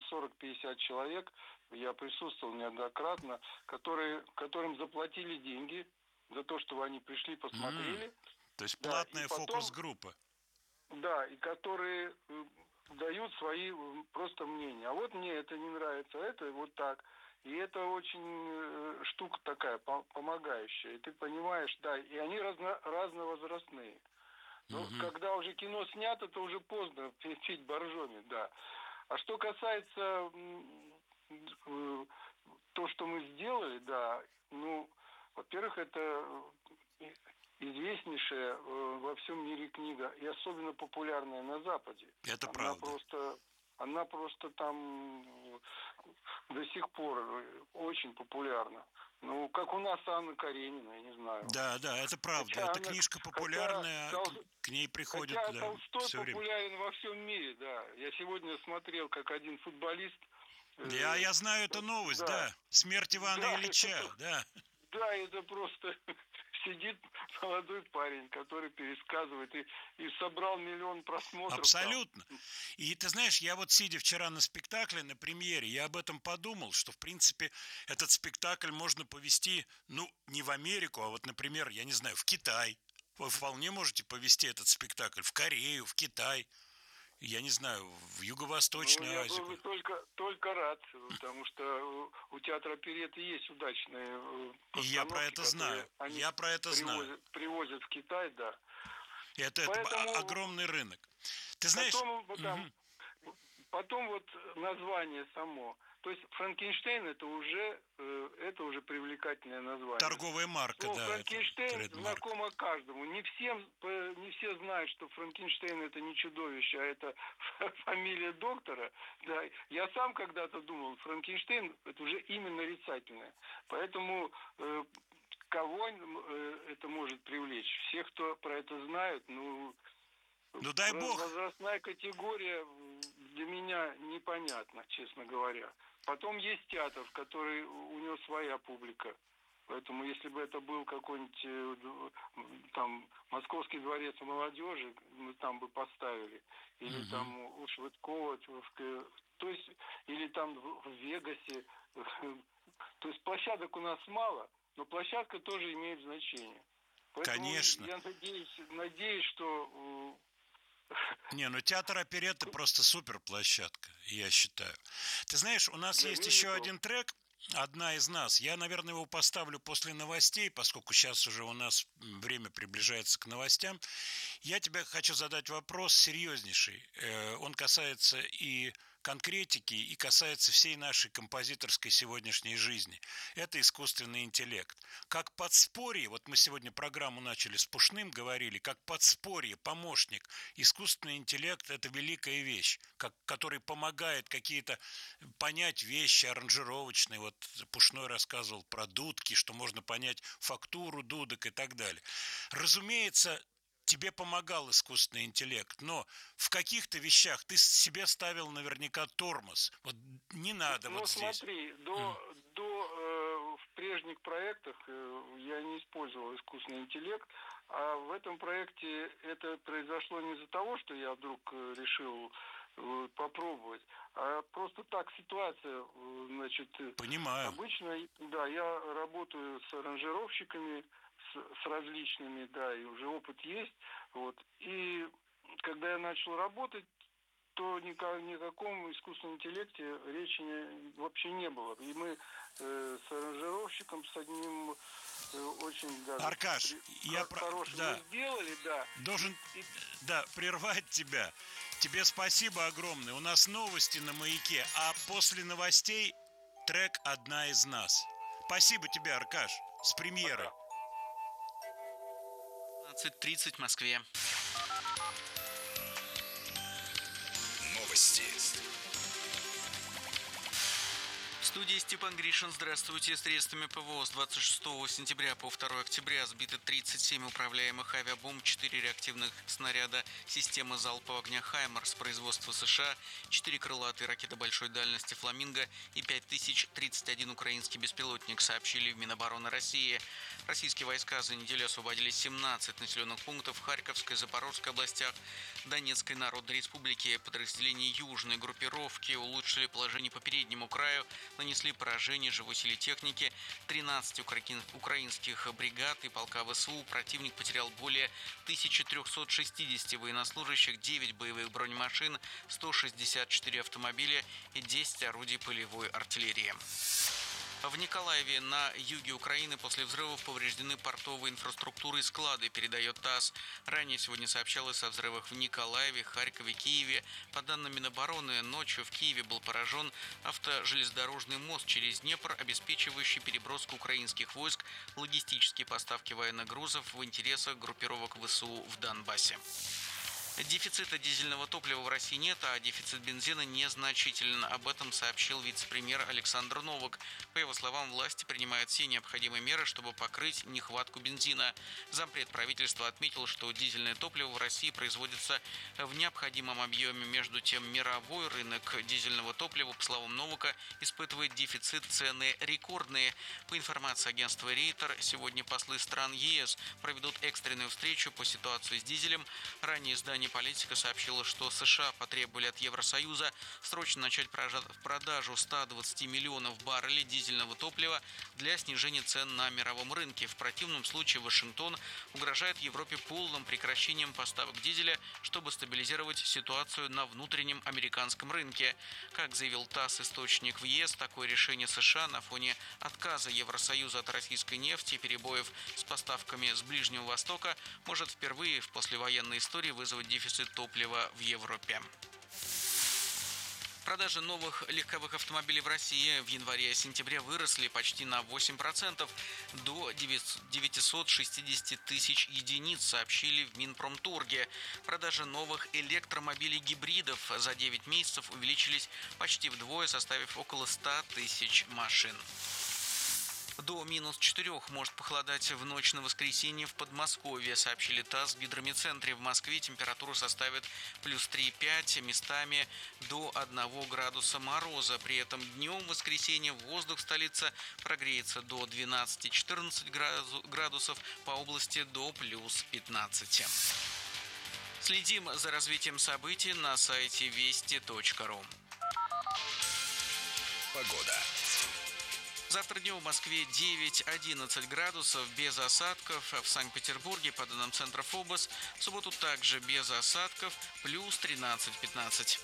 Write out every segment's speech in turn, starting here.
40-50 человек, я присутствовал неоднократно, которым заплатили деньги за то, чтобы они пришли, посмотрели. То есть Да, платная и потом, фокус-группа. да, и которые дают свои просто мнения. А вот мне это не нравится, это вот так. И это очень штука такая, помогающая. И ты понимаешь, да, и они разновозрастные. Но когда уже кино снято, то уже поздно петь боржоми, да. А что касается то, что мы сделали, да, ну, во-первых, это известнейшая во всем мире книга, и особенно популярная на Западе. Это правда. Она просто там до сих пор очень популярна. Ну, как у нас Анна Каренина, я не знаю. Да, это правда. Эта книжка популярная, к ней приходят, хотя да, Толстой все время. популярен во всем мире, да. Я сегодня смотрел, как один футболист... Я знаю эту новость, да. Смерть Ивана Ильича, да. Да, это просто сидит молодой парень, который пересказывает и собрал 1 миллион просмотров. Абсолютно. Там. И ты знаешь, я вот сидя вчера на спектакле, на премьере, я об этом подумал, что в принципе этот спектакль можно повести, ну, не в Америку, а вот, например, я не знаю, в Китай. Вы вполне можете повести этот спектакль в Корею, в Китай. Я не знаю, в Юго-Восточную Азию. Я был бы только рад, потому что у театра оперетты есть удачные постановки, я про это знаю. Я про это знаю. Привозят в Китай, да. Это огромный рынок. Ты знаешь... Потом вот название само. То есть Франкенштейн это уже привлекательное название. Торговая марка, слово да. Франкенштейн знакомо каждому. Не все знают, что Франкенштейн это не чудовище, а это фамилия доктора. Да. Я сам когда-то думал, Франкенштейн это уже имя нарицательное. Поэтому кого это может привлечь? Всех, кто про это знает, дай бог. Возрастная категория для меня непонятна, честно говоря. Потом есть театр, который у него своя публика. Поэтому если бы это был какой-нибудь там Московский дворец молодежи, мы там бы поставили. Или там у Швыдкова, то есть, или там в Вегасе. То есть площадок у нас мало, но площадка тоже имеет значение. Поэтому конечно. Я надеюсь, что... театр оперетты просто супер площадка, я считаю. Ты знаешь, у нас есть еще один трек, «Одна из нас». Я, наверное, его поставлю после новостей, поскольку сейчас уже у нас время приближается к новостям. Я тебе хочу задать вопрос серьезнейший. Он касается и конкретики, и касается всей нашей композиторской сегодняшней жизни. Это искусственный интеллект. Как подспорье, вот мы сегодня программу начали с Пушным, говорили, как подспорье, помощник. Искусственный интеллект – это великая вещь, который помогает какие-то понять вещи аранжировочные. Вот Пушной рассказывал про дудки, что можно понять фактуру дудок и так далее. Разумеется, тебе помогал искусственный интеллект, но в каких-то вещах ты себе ставил наверняка тормоз. Вот не надо вот здесь. Смотри, в прежних проектах я не использовал искусственный интеллект, а в этом проекте это произошло не из-за того, что я вдруг решил попробовать, а просто так ситуация, Понимаю. Обычно, да, я работаю с аранжировщиками, с различными, да, и уже опыт есть, вот, и когда я начал работать, то ни о каком искусственном интеллекте речи вообще не было. И мы с аранжировщиком, с одним очень даже Аркаш, хорошим сделали, да. Должен прервать тебя. Тебе спасибо огромное. У нас новости на «Маяке», а после новостей трек «Одна из нас». Спасибо тебе, Аркаш, с премьерой. 15:30 в Москве. Новости. студии Степан Гришин. Здравствуйте. Средствами ПВО с 26 сентября по 2 октября сбиты 37 управляемых авиабомб, 4 реактивных снаряда системы залпового огня «Хаймарс» производства США, 4 крылатые ракеты большой дальности «Фламинго» и 5031 украинский беспилотник, сообщили в Минобороны России. Российские войска за неделю освободили 17 населенных пунктов в Харьковской, Запорожской областях, Донецкой Народной Республике. Подразделения южной группировки улучшили положение по переднему краю, нанесли поражение живой силе техники 13 украинских бригад и полка ВСУ. Противник потерял более 1360 военнослужащих, 9 боевых бронемашин, 164 автомобиля и 10 орудий полевой артиллерии. В Николаеве на юге Украины после взрывов повреждены портовые инфраструктуры и склады, передает ТАСС. Ранее сегодня сообщалось о взрывах в Николаеве, Харькове, Киеве. По данным Минобороны, ночью в Киеве был поражен автожелезнодорожный мост через Днепр, обеспечивающий переброску украинских войск, логистические поставки военных грузов в интересах группировок ВСУ в Донбассе. Дефицита дизельного топлива в России нет, а дефицит бензина незначителен. Об этом сообщил вице-премьер Александр Новак. По его словам, власти принимают все необходимые меры, чтобы покрыть нехватку бензина. Зампред правительства отметил, что дизельное топливо в России производится в необходимом объеме. Между тем, мировой рынок дизельного топлива, по словам Новака, испытывает дефицит, цены рекордные. По информации агентства Рейтер, сегодня послы стран ЕС проведут экстренную встречу по ситуации с дизелем. Ранее издание «Политика» сообщила, что США потребовали от Евросоюза срочно начать продажу 120 миллионов баррелей дизельного топлива для снижения цен на мировом рынке. В противном случае Вашингтон угрожает Европе полным прекращением поставок дизеля, чтобы стабилизировать ситуацию на внутреннем американском рынке. Как заявил ТАСС, источник в ЕС, такое решение США на фоне отказа Евросоюза от российской нефти и перебоев с поставками с Ближнего Востока может впервые в послевоенной истории вызвать дефицит топлива в Европе. Продажи новых легковых автомобилей в России в январе-сентябре выросли почти на 8%, до 960 тысяч единиц, сообщили в Минпромторге. Продажи новых электромобилей-гибридов за 9 месяцев увеличились почти вдвое, составив около 100 тысяч машин. До -4 может похолодать в ночь на воскресенье в Подмосковье, сообщили ТАСС в гидрометцентре. В Москве температура составит плюс 3,5, местами до 1 градуса мороза. При этом днем в воскресенье воздух в столице прогреется до 12-14 градусов, по области до плюс 15. Следим за развитием событий на сайте вести.ру. Погода. Завтра днем в Москве 9-11 градусов, без осадков. В Санкт-Петербурге, по данным центра ФОБОС, в субботу также без осадков, плюс 13-15.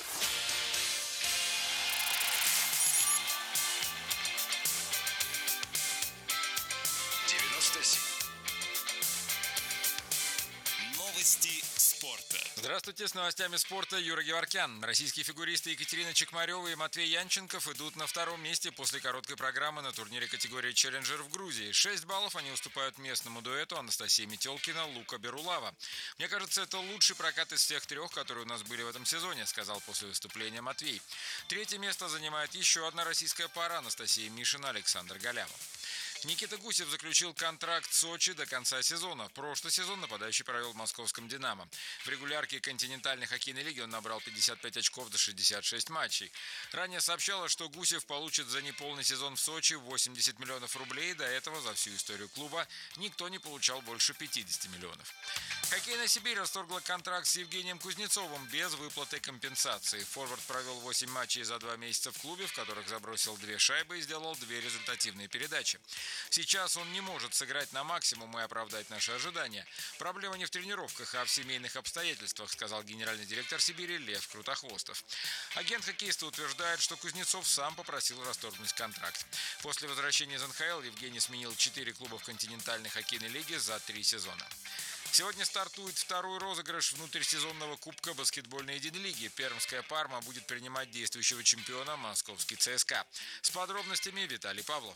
Новости спорта. Здравствуйте, с новостями спорта Юра Геворкян. Российские фигуристы Екатерина Чекмарева и Матвей Янченков идут на втором месте после короткой программы на турнире категории «Челленджер» в Грузии. 6 баллов они уступают местному дуэту Анастасия Метелкина, Лука Берулава. «Мне кажется, это лучший прокат из всех 3, которые у нас были в этом сезоне», сказал после выступления Матвей. Третье место занимает еще одна российская пара Анастасия Мишина, Александр Галямов. Никита Гусев заключил контракт в Сочи до конца сезона. Прошлый сезон нападающий провел в московском «Динамо». В регулярке континентальной хоккейной лиги он набрал 55 очков за 66 матчей. Ранее сообщалось, что Гусев получит за неполный сезон в Сочи 80 миллионов рублей. До этого за всю историю клуба никто не получал больше 50 миллионов. Хоккейная Сибирь расторгла контракт с Евгением Кузнецовым без выплаты компенсации. Форвард провел 8 матчей за 2 месяца в клубе, в которых забросил 2 шайбы и сделал 2 результативные передачи. Сейчас он не может сыграть на максимум и оправдать наши ожидания. Проблема не в тренировках, а в семейных обстоятельствах, сказал генеральный директор Сибири Лев Крутохвостов. Агент хоккеиста утверждает, что Кузнецов сам попросил расторгнуть контракт. После возвращения из НХЛ Евгений сменил 4 клуба в континентальной хоккейной лиге за 3 сезона. Сегодня стартует второй розыгрыш внутрисезонного кубка баскетбольной единолиги. Пермская «Парма» будет принимать действующего чемпиона московский ЦСКА. С подробностями Виталий Павлов.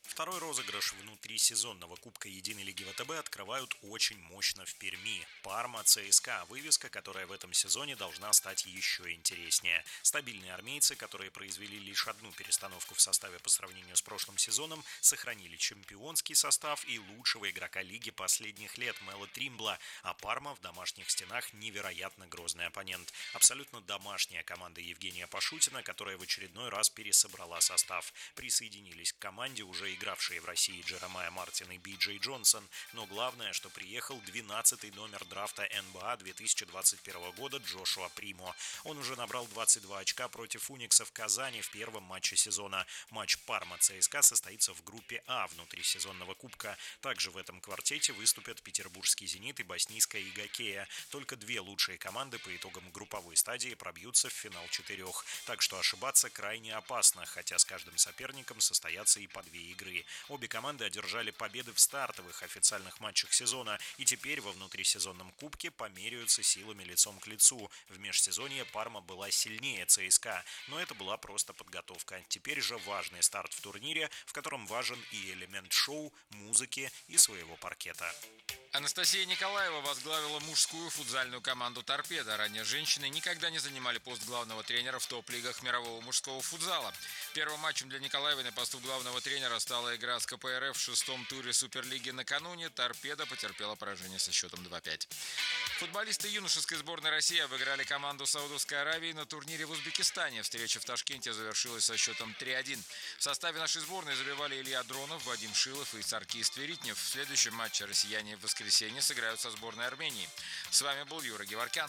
Второй розыгрыш внутрисезонного Кубка Единой Лиги ВТБ открывают очень мощно в Перми. Парма ЦСКА – вывеска, которая в этом сезоне должна стать еще интереснее. Стабильные армейцы, которые произвели лишь одну перестановку в составе по сравнению с прошлым сезоном, сохранили чемпионский состав и лучшего игрока лиги последних лет Мела Тримбла, а Парма в домашних стенах невероятно грозный оппонент. Абсолютно домашняя команда Евгения Пашутина, которая в очередной раз пересобрала состав. Присоединились к команде уже игравшие в России Джеремайя Мартин и Би-Джей Джонсон, но главное, что приехал 12-й номер драфта НБА 2021 года Джошуа Примо. Он уже набрал 22 очка против Уникса в Казани в первом матче сезона. Матч Парма-ЦСКА состоится в группе А внутрисезонного кубка. Также в этом квартете выступят петербургский «Зенит» и боснийская «Игокея». Только две лучшие команды по итогам групповой стадии пробьются в финал 4. Так что ошибаться крайне опасно, хотя с каждым соперником состоятся и по 2 игры. Обе команды одержали победы в стартовых официальных матчах сезона и теперь во внутрисезонном кубке померяются силами лицом к лицу. В межсезонье Парма была сильнее ЦСКА, но это была просто подготовка. Теперь же важный старт в турнире, в котором важен и элемент шоу, музыки и своего паркета. Анастасия Николаева возглавила мужскую футзальную команду «Торпедо». Ранее женщины никогда не занимали пост главного тренера в топ-лигах мирового мужского футзала. Первым матчем для Николаевой на посту главного тренера стала игра с КПРФ в 6-м туре Суперлиги. Накануне «Торпедо» потерпела поражение со счетом 2-5. Футболисты юношеской сборной России обыграли команду Саудовской Аравии на турнире в Узбекистане. Встреча в Ташкенте завершилась со счетом 3-1. В составе нашей сборной забивали Илья Дронов, Вадим Шилов и Саркис Тверитнев. В следующем матче россияне в воскресенье сыграют со сборной Армении. С вами был Юра Геворкян.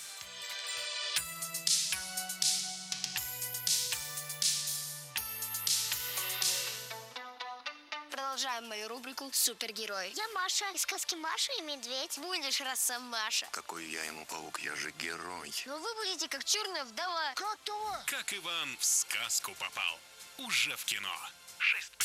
Продолжаем мою рубрику «Супергерой». Я Маша из сказки «Маша и медведь». Будешь Росомаша. Какой я ему паук, я же герой. Но вы будете как черная вдова. Кто? Как Иван в сказку попал. Уже в кино. 6